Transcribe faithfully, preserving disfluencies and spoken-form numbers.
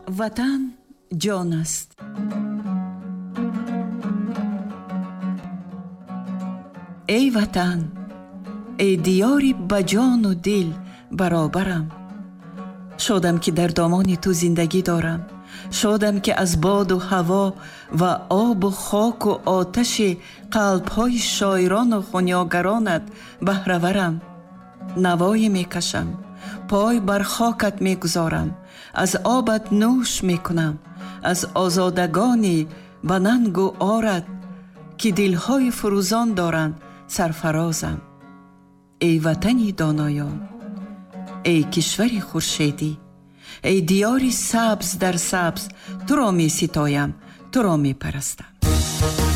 ватан ҷон аст. эй ватан, эй диёри ба ҷону дил баробарам. шодам ки дар домони ту зиндагӣ дорам. шодам ки аз боду ҳаво ва обу хоку оташи қалбҳои шоирону хунёгаронат баҳраварам. навое мекашам, пой бар хокат мегузорам, аз обат нӯш мекунам, аз озодагони ба нангу орат ки дилҳои фурӯзон доранд сарфарозам. эй ватани доноён, эй кишвари хуршедӣ, эй диёри сабз дар сабз, туро меситоям, туро мепарастам.